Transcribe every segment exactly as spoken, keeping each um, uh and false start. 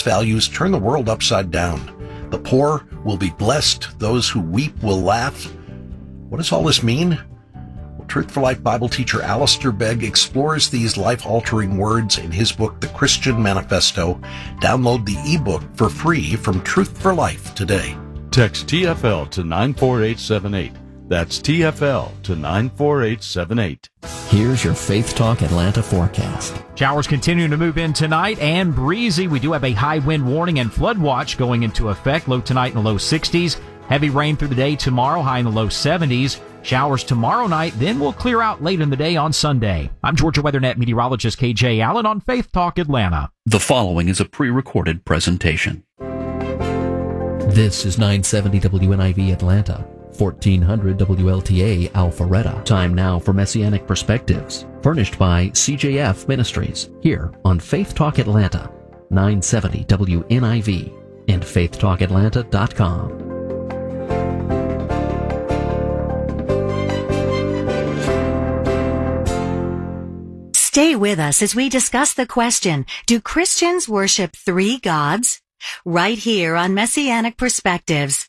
its values turn the world upside down. The poor will be blessed. Those who weep will laugh. What does all this mean? Well, Truth for Life Bible teacher Alistair Begg explores these life-altering words in his book, The Christian Manifesto. Download the ebook for free from Truth for Life today. Text T F L to nine four eight seven eight. That's T F L to nine four eight seven eight. Here's your Faith Talk Atlanta forecast. Showers continuing to move in tonight and breezy. We do have a high wind warning and flood watch going into effect. Low tonight in the low sixties. Heavy rain through the day tomorrow, high in the low seventies. Showers tomorrow night, then we'll clear out late in the day on Sunday. I'm Georgia WeatherNet meteorologist K J Allen on Faith Talk Atlanta. The following is a pre-recorded presentation. This is nine seventy W N I V Atlanta, fourteen hundred W L T A Alpharetta. Time now for Messianic Perspectives, furnished by C J F Ministries, here on Faith Talk Atlanta, nine seventy W N I V, and faith talk atlanta dot com. Stay with us as we discuss the question, do Christians worship three gods? Right here on Messianic Perspectives.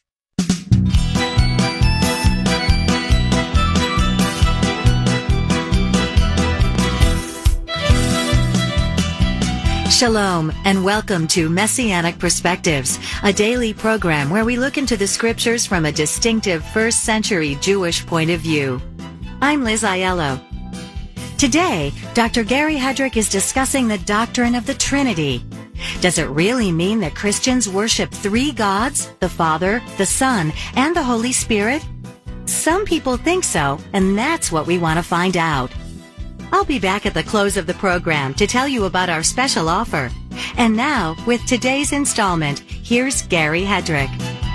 Shalom, and welcome to Messianic Perspectives, a daily program where we look into the scriptures from a distinctive first century Jewish point of view. I'm Liz Aiello. Today, Doctor Gary Hedrick is discussing the doctrine of the Trinity. Does it really mean that Christians worship three gods, the Father, the Son, and the Holy Spirit? Some people think so, and that's what we want to find out. I'll be back at the close of the program to tell you about our special offer. And now, with today's installment, here's Gary Hedrick.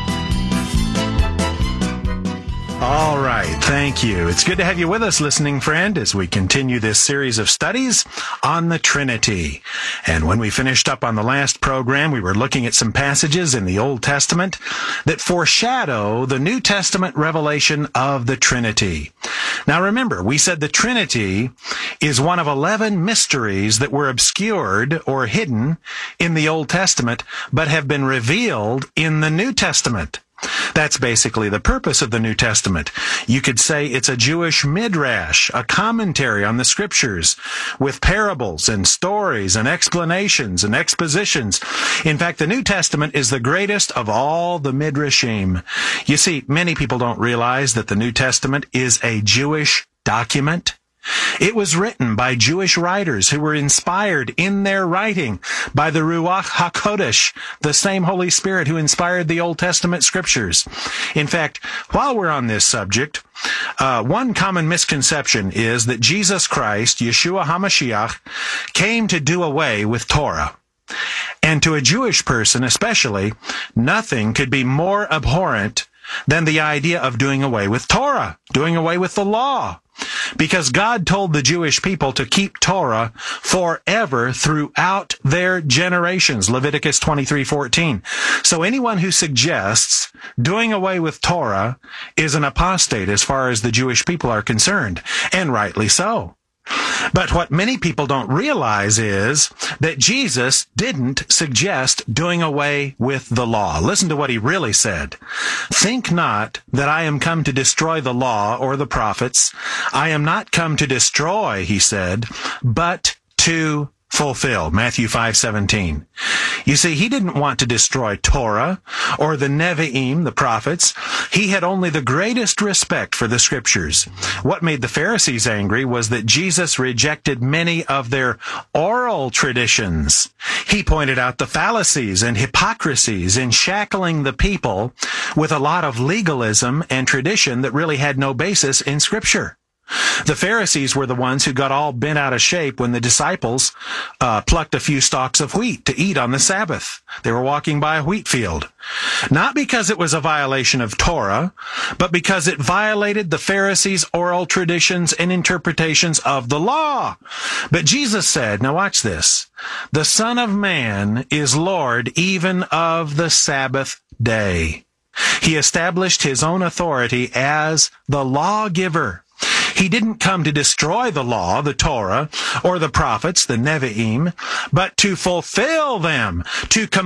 All right, thank you. It's good to have you with us, listening friend, as we continue this series of studies on the Trinity. And when we finished up on the last program, we were looking at some passages in the Old Testament that foreshadow the New Testament revelation of the Trinity. Now remember, we said the Trinity is one of eleven mysteries that were obscured or hidden in the Old Testament, but have been revealed in the New Testament. That's basically the purpose of the New Testament. You could say it's a Jewish midrash, a commentary on the scriptures with parables and stories and explanations and expositions. In fact, the New Testament is the greatest of all the midrashim. You see, many people don't realize that the New Testament is a Jewish document. It was written by Jewish writers who were inspired in their writing by the Ruach HaKodesh, the same Holy Spirit who inspired the Old Testament scriptures. In fact, while we're on this subject, uh, one common misconception is that Jesus Christ, Yeshua HaMashiach, came to do away with Torah. And to a Jewish person especially, nothing could be more abhorrent than the idea of doing away with Torah, doing away with the law. Because God told the Jewish people to keep Torah forever throughout their generations, Leviticus twenty-three fourteen. So anyone who suggests doing away with Torah is an apostate as far as the Jewish people are concerned, and rightly so. But what many people don't realize is that Jesus didn't suggest doing away with the law. Listen to what he really said. Think not that I am come to destroy the law or the prophets. I am not come to destroy, he said, but to fulfill. Matthew five seventeen. You see, he didn't want to destroy Torah or the Nevi'im, the prophets. He had only the greatest respect for the scriptures. What made the Pharisees angry was that Jesus rejected many of their oral traditions. He pointed out the fallacies and hypocrisies in shackling the people with a lot of legalism and tradition that really had no basis in scripture. The Pharisees were the ones who got all bent out of shape when the disciples uh, plucked a few stalks of wheat to eat on the Sabbath. They were walking by a wheat field. Not because it was a violation of Torah, but because it violated the Pharisees' oral traditions and interpretations of the law. But Jesus said, now watch this, the Son of Man is Lord even of the Sabbath day. He established his own authority as the lawgiver. He didn't come to destroy the law, the Torah, or the prophets, the Nevi'im, but to fulfill them, to